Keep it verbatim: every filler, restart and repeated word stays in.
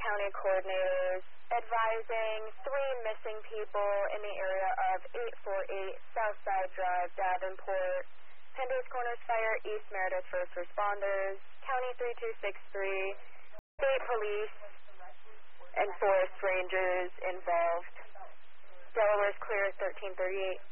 County coordinators advising three missing people in the area of eight forty-eight Southside Drive, Davenport. Pender's Corners Fire, East Meredith First Responders, County three two six three, State Police, and Forest Rangers involved. Delaware's clear, thirteen thirty-eight.